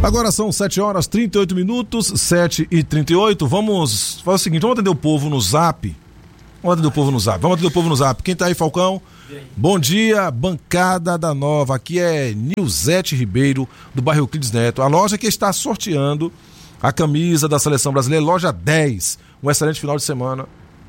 Agora são 7h38, 7h38. Vamos fazer o seguinte, vamos atender o povo no Zap. Vamos atender o povo no Zap. Quem tá aí, Falcão? Bom dia, bancada da Nova. Aqui é Nilzete Ribeiro, do bairro Euclides Neto. A loja que está sorteando a camisa da Seleção Brasileira, loja 10. Um excelente final de semana.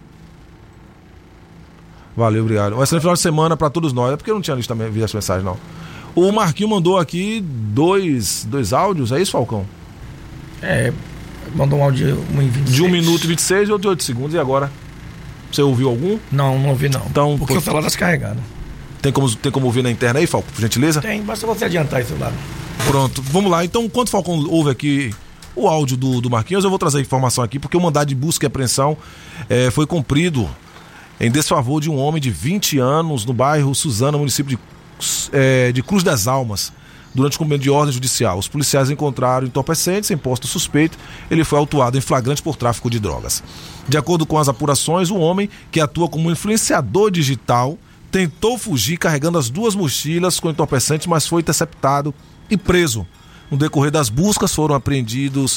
Valeu, obrigado. Um excelente final de semana para todos nós. É porque eu não tinha visto essa mensagem, não. O Marquinho mandou aqui dois áudios, é isso, Falcão? Mandou um áudio em 26. De 1 minuto e 26 e outro de 8 segundos. E agora? Você ouviu algum? Não ouvi não. Então, porque o celular tá descarregado. Tem como ouvir na interna aí, Falcão, por gentileza? Tem, basta você adiantar esse celular. Pronto, vamos lá. Então, enquanto o Falcão ouve aqui o áudio do Marquinhos, eu vou trazer a informação aqui, porque o mandado de busca e apreensão foi cumprido em desfavor de um homem de 20 anos no bairro Suzana, município de Cruz das Almas, durante o cumprimento de ordem judicial. Os policiais encontraram entorpecentes em posto suspeito. Ele foi autuado em flagrante por tráfico de drogas. De acordo com as apurações, o homem, que atua como influenciador digital, tentou fugir carregando as 2 mochilas com entorpecentes, mas foi interceptado e preso. No decorrer das buscas foram apreendidos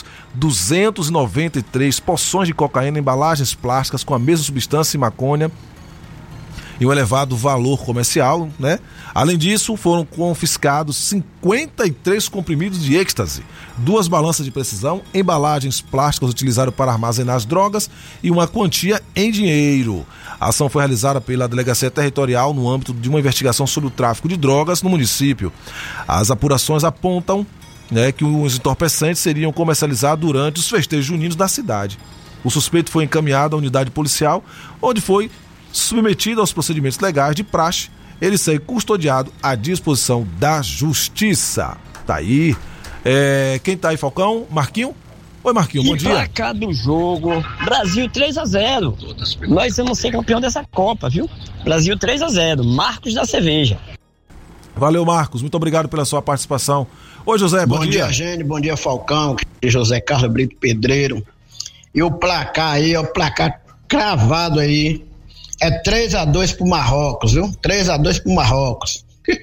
293 porções de cocaína em embalagens plásticas com a mesma substância e maconha e um elevado valor comercial, né? Além disso, foram confiscados 53 comprimidos de êxtase, 2 balanças de precisão, embalagens plásticas utilizadas para armazenar as drogas e uma quantia em dinheiro. A ação foi realizada pela Delegacia Territorial no âmbito de uma investigação sobre o tráfico de drogas no município. As apurações apontam, que os entorpecentes seriam comercializados durante os festejos juninos da cidade. O suspeito foi encaminhado à unidade policial, onde foi submetido aos procedimentos legais de praxe. Ele segue custodiado à disposição da justiça. Tá aí. Quem tá aí, Falcão? Marquinho? Oi, Marquinho, bom dia. Placar do jogo, Brasil 3-0. Nós vamos ser campeão dessa Copa, viu? Brasil 3-0, Marcos da Cerveja. Valeu, Marcos, muito obrigado pela sua participação. Oi, José, bom dia. Bom dia, gente, bom dia, Falcão, José Carlos Brito Pedreiro. E o placar aí, o placar cravado aí, é 3-2 pro Marrocos, viu? 3-2 pro Marrocos.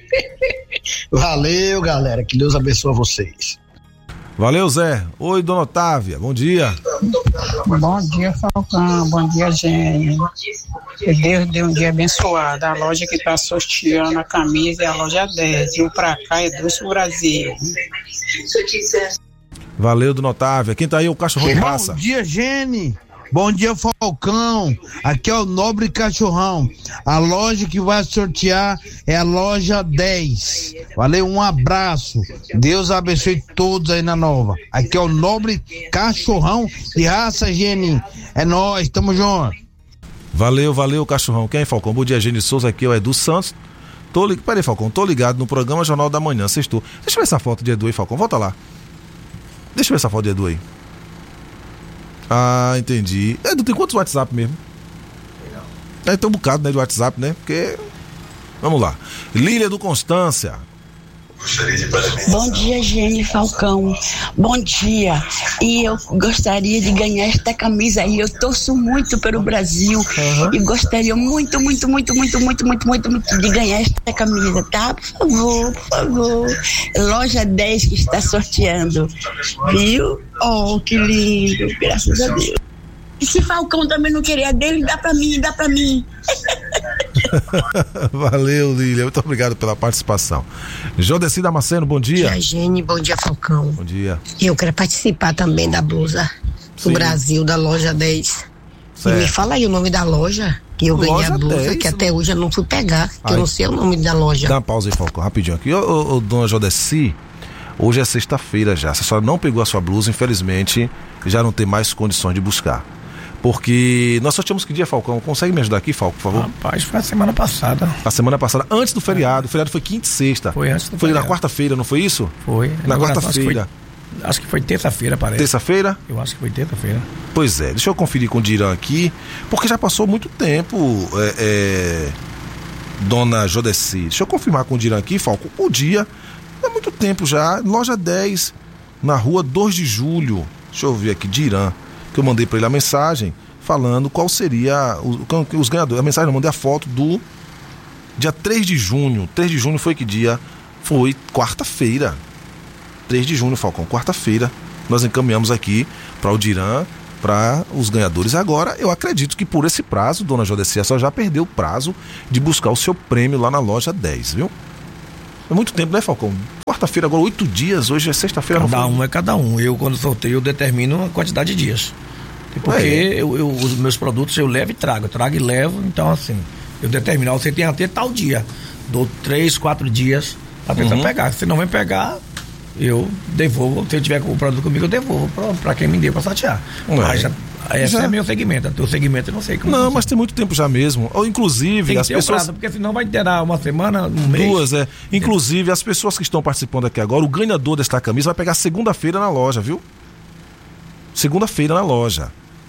Valeu, galera, que Deus abençoe vocês. Valeu, Zé. Oi, dona Otávia, bom dia. Bom dia, Falcão, bom dia, gente. Que Deus dê um dia abençoado. A loja que tá sorteando a camisa é a loja 10, e um pra cá é 2 pro Brasil. Valeu, dona Otávia. Quem tá aí é o Cachorrão de Raça. Bom dia, Gene. Bom dia, Falcão. Aqui é o Nobre Cachorrão. A loja que vai sortear é a loja 10. Valeu, um abraço. Deus abençoe todos aí na Nova. Aqui é o Nobre Cachorrão de Raça, Gene. É nóis, tamo junto. Valeu, Cachorrão. Quem é, Falcão? Bom dia, Gene Souza. Aqui é o Edu Santos. Peraí, Falcão. Tô ligado no programa Jornal da Manhã. Sextou. Deixa eu ver essa foto de Edu aí, Falcão. Volta lá. Deixa eu ver essa foto de Edu aí. Ah, entendi. Edu, tem quantos WhatsApp mesmo? Tem um bocado, né, do WhatsApp, né? Porque... Vamos lá. Lília do Constância. Bom dia, Gene Falcão. Bom dia. E eu gostaria de ganhar esta camisa aí. Eu torço muito pelo Brasil. E gostaria muito de ganhar esta camisa, tá? Por favor. Loja 10 que está sorteando. Viu? Oh, que lindo. Graças a Deus. E se Falcão também não querer a dele, dá pra mim. Valeu, Lília, muito obrigado pela participação. Jodeci Damasceno, bom dia. Bom dia, Gene, bom dia, Falcão. Bom dia. Eu quero participar também da blusa do Brasil, da loja 10. Certo. E me fala aí o nome da loja, que eu ganhei a blusa, 10, que até hoje eu não fui pegar, que eu não sei o nome da loja. Dá uma pausa aí, Falcão, rapidinho aqui. Ô, dona Jodeci, hoje é sexta-feira já, se a senhora não pegou a sua blusa, infelizmente, já não tem mais condições de buscar. Porque nós sorteamos que dia, Falcão? Consegue me ajudar aqui, Falco, por favor? Rapaz, foi a semana passada. A semana passada, antes do feriado. O feriado foi quinta e sexta. Foi antes do Foi feriado. Na quarta-feira, não foi isso? Foi. Na quarta-feira. Acho que foi terça-feira, parece. Terça-feira? Eu acho que foi terça-feira. Pois é, deixa eu conferir com o Dirã aqui, porque já passou muito tempo, dona Jodeci. Deixa eu confirmar com o Dirã aqui, Falco. O dia, é muito tempo já, loja 10, na rua 2 de julho. Deixa eu ver aqui, Dirã, que eu mandei para ele a mensagem falando qual seria os ganhadores. A mensagem, eu mandei a foto do dia 3 de junho. 3 de junho foi que dia? Foi quarta-feira. 3 de junho, Falcão, quarta-feira, nós encaminhamos aqui para o Dirã, para os ganhadores. Agora, eu acredito que por esse prazo, dona Jodeci, a senhora já perdeu o prazo de buscar o seu prêmio lá na loja 10, viu? É muito tempo, né, Falcão? Quarta-feira, agora 8 dias, hoje é sexta-feira. Cada um é cada um. Eu, quando sorteio, eu determino a quantidade de dias. Porque os meus produtos eu levo e trago. Eu trago e levo, então assim, eu determino, você tem até tal dia. Dou 3, 4 dias pra pessoa pegar. Se não vem pegar, eu devolvo. Se eu tiver com o produto comigo, eu devolvo pra quem me deu pra sortear. Mas esse é meu segmento. O teu segmento eu não sei como. Não, mas tem muito tempo já mesmo. Ou inclusive, tem que as ter pessoas. Prazo, porque senão vai ter uma semana, um mês. 2, Inclusive, as pessoas que estão participando aqui agora, o ganhador desta camisa vai pegar segunda-feira na loja, viu? Segunda-feira na loja.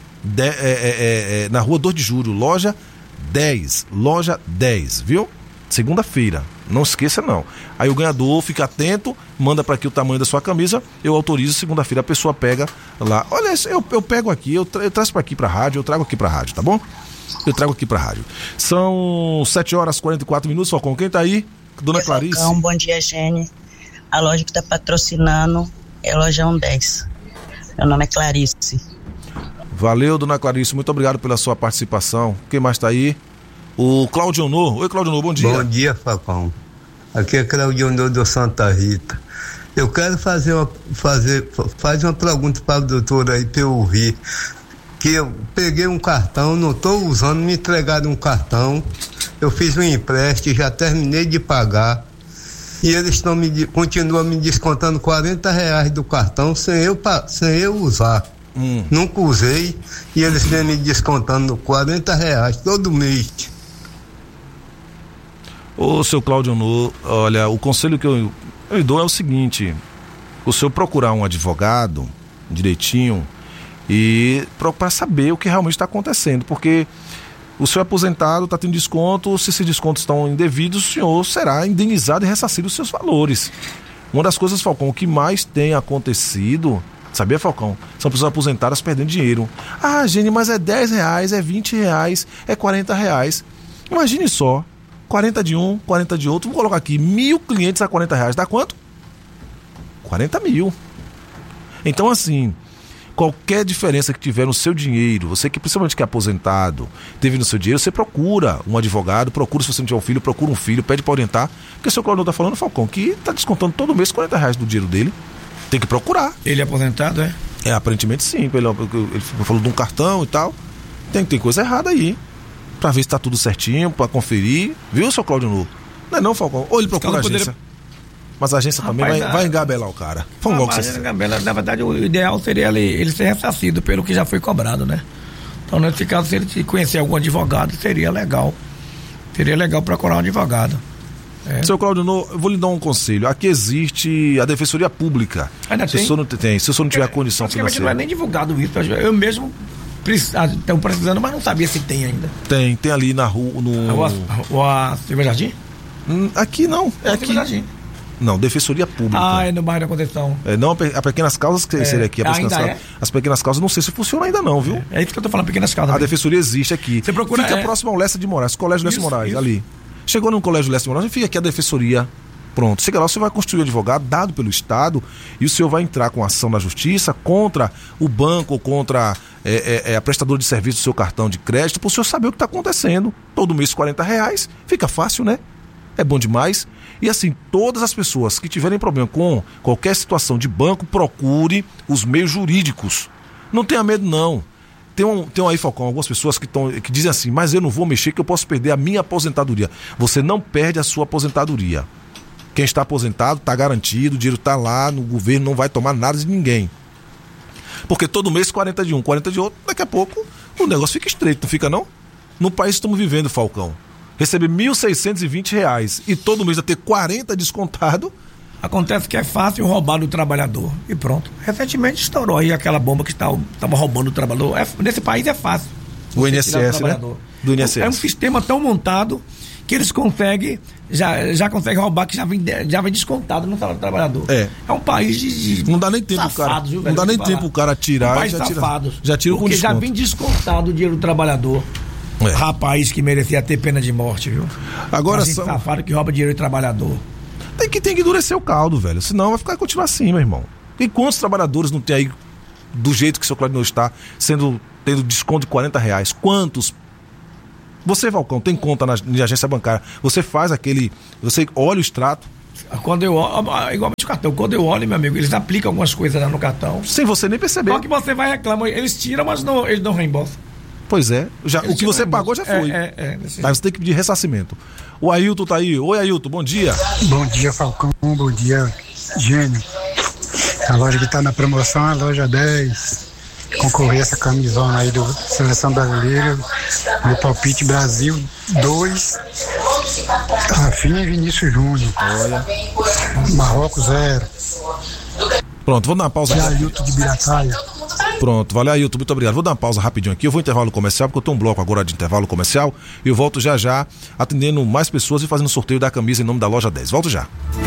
Na rua 2 de julho, loja 10, viu? Segunda-feira, não esqueça não. Aí o ganhador fica atento, manda para aqui o tamanho da sua camisa, eu autorizo, segunda-feira a pessoa pega lá. Olha, eu pego aqui, eu trago para aqui para rádio, eu trago aqui para rádio, tá bom? Eu trago aqui para rádio. São 7h44, Falcão, quem tá aí? Dona Clarice. Falcão, bom dia, Gene. A loja que tá patrocinando é a Lojão 10. Meu nome é Clarice. Valeu, dona Clarice, muito obrigado pela sua participação. Quem mais tá aí? O Claudio Honor. Oi, Claudio Honor, bom dia. Bom dia, Falcão. Aqui é Claudio Honor do Santa Rita. Eu quero fazer uma pergunta para o doutor aí para eu ouvir. Que eu peguei um cartão, não estou usando, me entregaram um cartão, eu fiz um empréstimo, já terminei de pagar. E eles continuam me descontando R$40 do cartão sem eu usar. Nunca usei e eles vêm me descontando R$40 todo mês. Ô, seu Claudio Honor, olha, o conselho que eu lhe dou é o seguinte: o senhor procurar um advogado direitinho e para saber o que realmente está acontecendo, porque o senhor aposentado está tendo desconto, se esses descontos estão indevidos, o senhor será indenizado e ressarcido os seus valores. Uma das coisas, Falcão, o que mais tem acontecido, sabia, Falcão? São pessoas aposentadas perdendo dinheiro. Ah, Gene, mas é R$10, é R$20, é R$40. Imagine só, 40 de um, 40 de outro, vamos colocar aqui, 1.000 clientes a R$40, dá quanto? 40 mil. Então, assim, qualquer diferença que tiver no seu dinheiro, você que principalmente que é aposentado, teve no seu dinheiro, você procura um advogado, procura, se você não tiver um filho, procura um filho, pede para orientar, porque o seu Claudio tá falando, Falcão, que tá descontando todo mês R$40 do dinheiro dele. Tem que procurar. Ele é aposentado, é? É, aparentemente sim. Ele falou de um cartão e tal. Tem coisa errada aí. Pra ver se tá tudo certinho, pra conferir. Viu, seu Claudio Nuno? Não é não, Falcão? Ou ele procura a agência. Mas a agência também vai engabelar o cara. Na verdade, o ideal seria ele ser ressarcido pelo que já foi cobrado, né? Então, nesse caso, se ele conhecer algum advogado, seria legal. Seria legal procurar um advogado. Seu Claudio, eu vou lhe dar um conselho. Aqui existe a Defensoria Pública. Ainda se o senhor não tiver condição financeira. Não é nem divulgado isso. Eu mesmo estou precisando, mas não sabia se tem ainda. Tem ali na rua. A Silva Jardim? Aqui não. É aqui. Jardim. Não, Defensoria Pública. É no bairro da Conceição. Não, a Pequenas Causas que seria aqui. As Pequenas Causas, não sei se funciona ainda não, viu? É isso que eu tô falando, Pequenas Causas. A Defensoria existe aqui. Você procura. Fica próximo ao Lessa de Moraes, Colégio Lessa de Moraes, ali. Chegou no Colégio Lessa de Moraes, fica aqui a Defensoria. Pronto, chega lá, você vai construir um advogado dado pelo Estado e o senhor vai entrar com ação na justiça contra o banco ou contra a prestadora de serviço do seu cartão de crédito, para o senhor saber o que está acontecendo. Todo mês R$40, fica fácil, né? É bom demais. E assim, todas as pessoas que tiverem problema com qualquer situação de banco, procure os meios jurídicos. Não tenha medo, não. Tem aí, Falcão, algumas pessoas que dizem assim, mas eu não vou mexer que eu posso perder a minha aposentadoria. Você não perde a sua aposentadoria. Quem está aposentado está garantido, o dinheiro está lá, no governo não vai tomar nada de ninguém. Porque todo mês 40 de um, 40 de outro, daqui a pouco o negócio fica estreito, não fica não? No país que estamos vivendo, Falcão, receber R$1.620 e todo mês vai ter 40 descontado. Acontece que é fácil roubar do trabalhador e pronto. Recentemente estourou aí aquela bomba que estava roubando o trabalhador. Nesse país é fácil. O INSS, né? Do INSS. É um sistema tão montado que eles conseguem, já conseguem roubar, que já vem descontado no salário do trabalhador. É um país de não dá nem tempo safados, cara. Não dá nem tempo o cara tirar. Um país safado. Já tira com desconto. Porque já vem descontado o dinheiro do trabalhador. Rapaz que merecia ter pena de morte, viu? Agora safado que rouba dinheiro do trabalhador. Tem que endurecer o caldo, velho. Senão vai continuar assim, meu irmão. E quantos trabalhadores não tem aí, do jeito que o seu Claudinei está, tendo desconto de R$40? Quantos? Você, Falcão, tem conta na agência bancária. Você faz você olha o extrato. Quando eu olho, igualmente o cartão, quando eu olho, meu amigo, eles aplicam algumas coisas lá no cartão. Sem você nem perceber. Só que você vai reclamar, eles tiram, mas eles não reembolsam. Pois é, o que você pagou já foi. Aí você tem que pedir ressarcimento. O Ailton tá aí. Oi, Ailton, bom dia. Bom dia, Falcão, bom dia, Gênio. A loja que tá na promoção é a loja 10. Concorrer essa camisona aí do Seleção Brasileira, meu palpite Brasil 2, Rafinha e Vinícius Júnior. Olha. Marrocos 0. Pronto, vou dar uma pausa. Ailton de Birataia. Pronto, valeu, Ailton, muito obrigado. Vou dar uma pausa rapidinho aqui, eu vou intervalo comercial, porque eu tenho um bloco agora de intervalo comercial, e eu volto já atendendo mais pessoas e fazendo sorteio da camisa em nome da loja 10. Volto já.